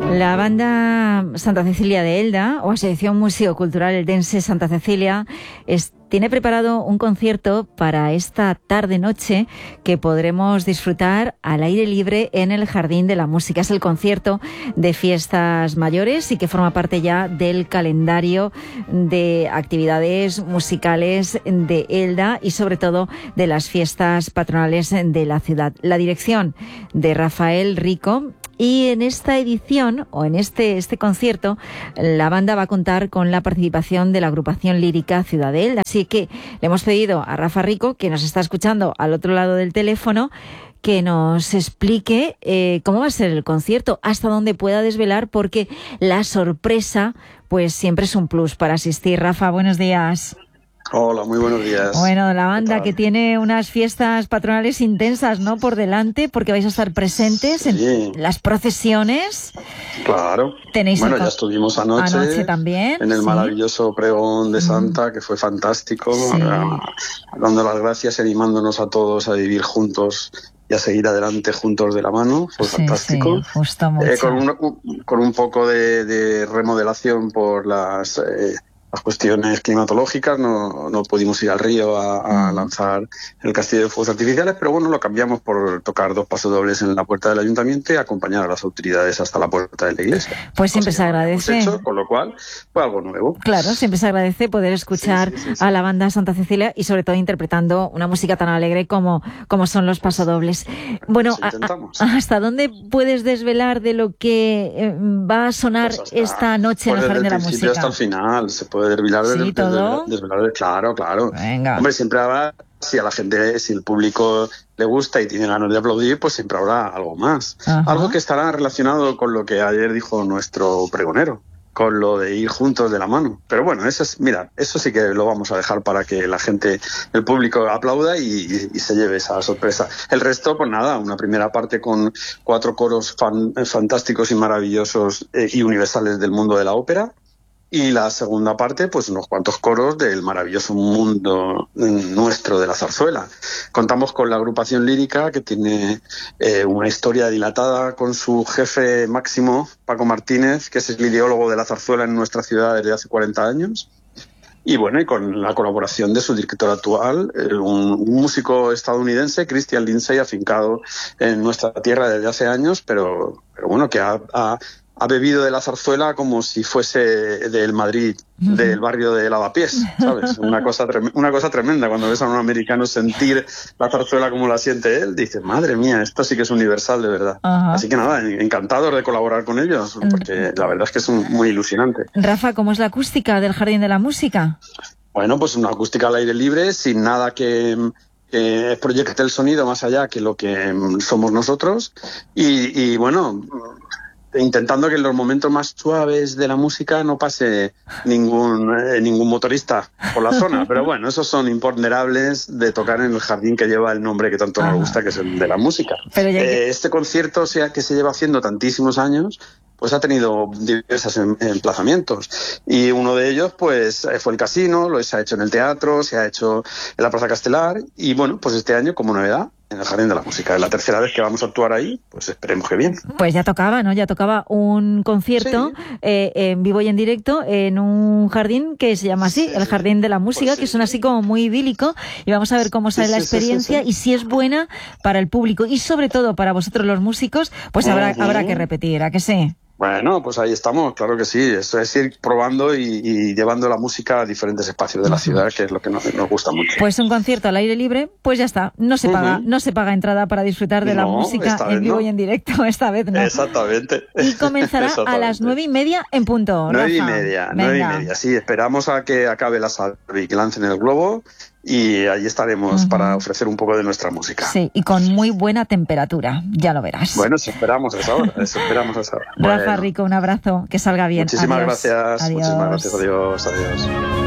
La banda Santa Cecilia de Elda, o Asociación Museo-Cultural Eldense Santa Cecilia, tiene preparado un concierto para esta tarde-noche que podremos disfrutar al aire libre en el Jardín de la Música. Es el concierto de fiestas mayores y que forma parte ya del calendario de actividades musicales de Elda y sobre todo de las fiestas patronales de la ciudad. La dirección de Rafael Rico. Y en esta edición, o en este concierto, la banda va a contar con la participación de la agrupación lírica Ciudad de Elda. Así que le hemos pedido a Rafa Rico, que nos está escuchando al otro lado del teléfono, que nos explique cómo va a ser el concierto, hasta dónde pueda desvelar, porque la sorpresa pues siempre es un plus para asistir. Rafa, buenos días. Hola, muy buenos días. Bueno, la banda que tiene unas fiestas patronales intensas, ¿no?, por delante, porque vais a estar presentes en las procesiones. Claro. Bueno, ya estuvimos anoche también, en el maravilloso pregón de Santa, que fue fantástico, dando las gracias y animándonos a todos a vivir juntos y a seguir adelante juntos de la mano. Fue fantástico. Sí, gustó mucho. Con un poco de remodelación por las cuestiones climatológicas, no pudimos ir al río a lanzar el castillo de fuegos artificiales, pero bueno, lo cambiamos por tocar 2 pasodobles en la puerta del ayuntamiento y acompañar a las autoridades hasta la puerta de la iglesia. Pues siempre se agradece. Con lo cual fue algo nuevo. Claro, siempre se agradece poder escuchar a la banda Santa Cecilia y sobre todo interpretando una música tan alegre como son los pasodobles. Bueno, ¿hasta dónde puedes desvelar de lo que va a sonar esta noche en el Jardín de la Música? Hasta el final, se puede desvelar claro. Venga. Hombre, siempre habrá, si a la gente, si el público le gusta y tiene ganas de aplaudir, pues siempre habrá algo más. Ajá. Algo que estará relacionado con lo que ayer dijo nuestro pregonero, con lo de ir juntos de la mano. Pero bueno, eso sí que lo vamos a dejar para que la gente, el público aplauda y se lleve esa sorpresa. El resto, pues nada, una primera parte con 4 coros fantásticos y maravillosos y universales del mundo de la ópera. Y la segunda parte, pues unos cuantos coros del maravilloso mundo nuestro de la zarzuela. Contamos con la agrupación lírica, que tiene una historia dilatada con su jefe máximo, Paco Martínez, que es el ideólogo de la zarzuela en nuestra ciudad desde hace 40 años. Y bueno, y con la colaboración de su director actual, un músico estadounidense, Christian Lindsay, afincado en nuestra tierra desde hace años, pero bueno, que ha bebido de la zarzuela como si fuese del Madrid, del barrio de Lavapiés, ¿sabes? Una cosa tremenda. Cuando ves a un americano sentir la zarzuela como la siente él, dices, madre mía, esto sí que es universal de verdad. Ajá. Así que nada, encantados de colaborar con ellos, porque la verdad es que es muy ilusionante. Rafa, ¿cómo es la acústica del Jardín de la Música? Bueno, pues una acústica al aire libre, sin nada que proyecte el sonido más allá que lo que somos nosotros. Y bueno, intentando que en los momentos más suaves de la música no pase ningún motorista por la zona. Pero bueno, esos son imponderables de tocar en el jardín que lleva el nombre que tanto nos gusta, que es el de la música. Este concierto, que se lleva haciendo tantísimos años, pues ha tenido diversos emplazamientos. Y uno de ellos, pues, fue el casino, se ha hecho en el teatro, se ha hecho en la Plaza Castelar. Y bueno, pues este año, como novedad, en el Jardín de la Música. Es la tercera vez que vamos a actuar ahí, pues esperemos que bien. Pues ya tocaba, ¿no? Ya tocaba un concierto en vivo y en directo en un jardín que se llama así, el Jardín de la Música, que suena así como muy idílico, y vamos a ver cómo sale la experiencia y si es buena para el público y sobre todo para vosotros los músicos, pues habrá que repetir, ¿a que sí? Bueno, pues ahí estamos, claro que sí. Eso es ir probando y llevando la música a diferentes espacios de la ciudad, que es lo que nos gusta mucho. Pues un concierto al aire libre, pues ya está. No se paga entrada para disfrutar de la música en vivo y en directo. Esta vez no. Exactamente. Y comenzará a las 9:30 en punto, Rafa. 9:30. Sí, esperamos a que acabe la salva y que lancen el globo. Y ahí estaremos para ofrecer un poco de nuestra música. Sí, y con muy buena temperatura, ya lo verás. Bueno, esperamos a esa hora. Rafa Rico, un abrazo, que salga bien. Muchísimas Adiós. gracias. Adiós. Muchísimas gracias. Adiós.